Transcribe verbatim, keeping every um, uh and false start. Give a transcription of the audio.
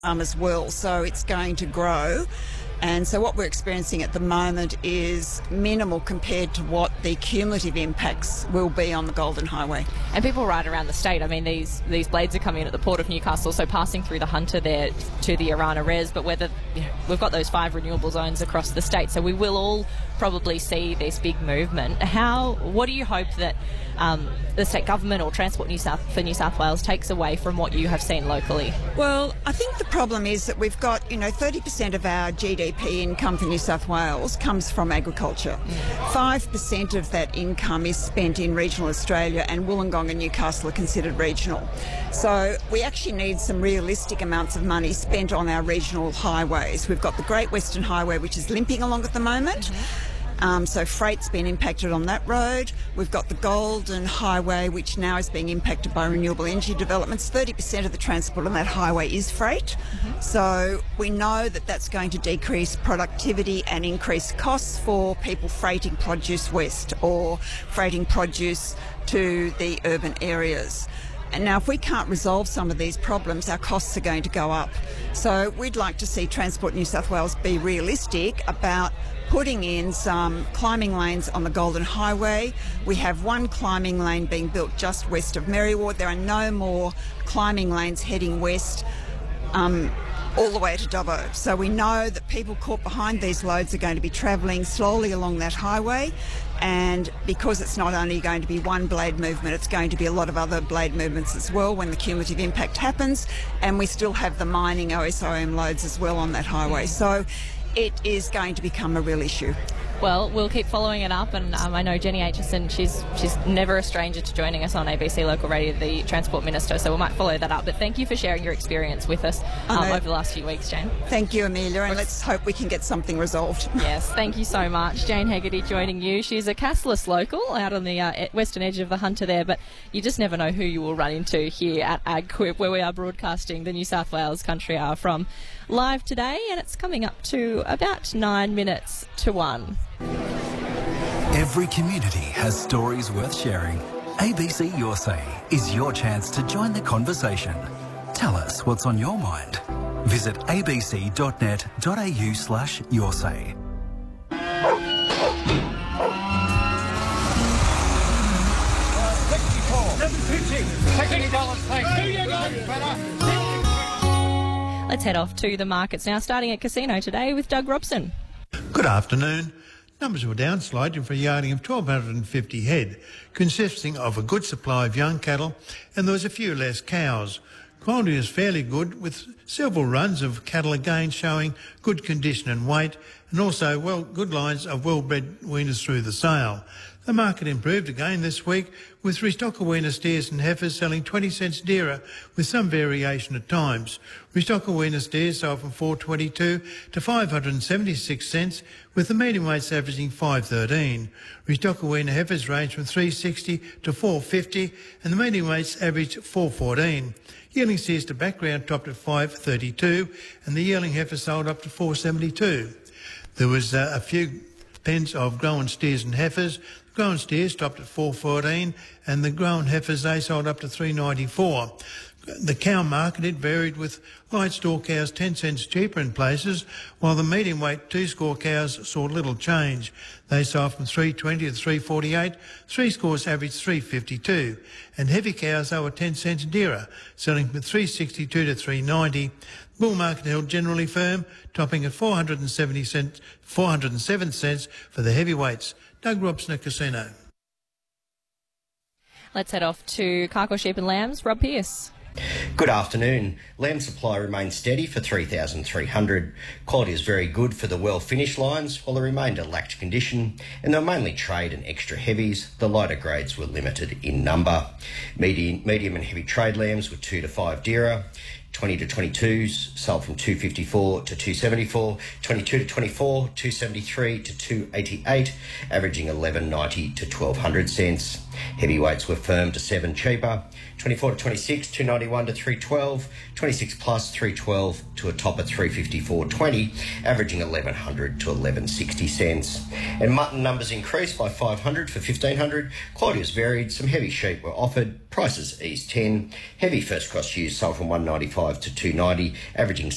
um, as well, so it's going to grow. And so what we're experiencing at the moment is minimal compared to what the cumulative impacts will be on the Golden Highway. And people right around the state, I mean, these these blades are coming in at the Port of Newcastle, so passing through the Hunter there to the Arana Res, but whether, you know, we've got those five renewable zones across the state, so we will all probably see this big movement. How, what do you hope that um, the state government or Transport New South for New South Wales takes away from what you have seen locally? Well, I think the problem is that we've got, you know, thirty percent of our G D P income for New South Wales comes from agriculture. five percent of that income is spent in regional Australia, and Wollongong and Newcastle are considered regional. So we actually need some realistic amounts of money spent on our regional highways. We've got the Great Western Highway, which is limping along at the moment. Mm-hmm. Um, so freight's been impacted on that road. We've got the Golden Highway, which now is being impacted by renewable energy developments. thirty percent of the transport on that highway is freight. Mm-hmm. So we know that that's going to decrease productivity and increase costs for people freighting produce west or freighting produce to the urban areas. And now, if we can't resolve some of these problems, our costs are going to go up. So we'd like to see Transport New South Wales be realistic about putting in some climbing lanes on the Golden Highway. We have one climbing lane being built just west of Merriward. There are no more climbing lanes heading west um, all the way to Dubbo. So we know that people caught behind these loads are going to be travelling slowly along that highway. And because it's not only going to be one blade movement, it's going to be a lot of other blade movements as well when the cumulative impact happens. And we still have the mining O S O M loads as well on that highway. So it is going to become a real issue. Well, we'll keep following it up, and um, I know Jenny Aitchison, she's she's never a stranger to joining us on A B C Local Radio, the Transport Minister, so we might follow that up. But thank you for sharing your experience with us um, over the last few weeks, Jane. Thank you, Amelia, and let's hope we can get something resolved. Yes, thank you so much. Jane Hegarty joining you. She's a Cassilis local out on the uh, western edge of the Hunter there, but you just never know who you will run into here at AgQuip, where we are broadcasting the New South Wales Country Hour from live today, and it's coming up to about nine minutes to one. Every community has stories worth sharing. A B C Your Say is your chance to join the conversation. Tell us what's on your mind. Visit abc.net.au slash your say. Let's head off to the markets now, starting at Casino today with Doug Robson. Good afternoon. Numbers were down slightly for a yarding of twelve fifty head, consisting of a good supply of young cattle, and there was a few less cows. Quality is fairly good, with several runs of cattle again showing good condition and weight, and also well good lines of well-bred weaners through the sale. The market improved again this week, with restocker weaner steers and heifers selling twenty cents dearer, with some variation at times. Restocker weaner steers sold from four twenty-two to five seventy-six cents, with the medium weights averaging five thirteen. Restocker weaner heifers range from three sixty to four fifty, and the medium weights average four fourteen. Yearling steers to background topped at five thirty-two, and the yearling heifer sold up to four seventy-two. There was uh, a few pens of grown steers and heifers. The grown steers stopped at four fourteen, and the grown heifers, they sold up to three ninety-four. The cow market, it varied, with light store cows ten cents cheaper in places, while the medium weight two score cows saw little change. They sold from three twenty to three forty-eight, three scores averaged three fifty-two, and heavy cows, they were ten cents dearer, selling from three sixty-two to three ninety. The bull market held generally firm, topping at four hundred seventy cents, four hundred seven cents for the heavyweights. Doug Robson at Casino. Let's head off to Carco Sheep and Lambs. Rob Pearce. Good afternoon. Lamb supply remains steady for three thousand three hundred. Quality is very good for the well-finished lines, while the remainder lacked condition, and they were mainly trade and extra heavies. The lighter grades were limited in number. Medium, medium and heavy trade lambs were two to five dearer. twenty to twenty-twos sold from two fifty-four to two seventy-four, twenty-two to twenty-four, two seventy-three to two eighty-eight, averaging eleven ninety to twelve hundred cents. Heavyweights were firm to seven cheaper, twenty-four to twenty-six, two ninety-one to three twelve, twenty-six plus three twelve to a top at three fifty-four twenty, averaging eleven hundred to eleven sixty cents. And mutton numbers increased by five hundred for fifteen hundred. Quality was varied. Some heavy sheep were offered. Prices eased ten. Heavy first cross ewes sold from one ninety-five to two ninety, averaging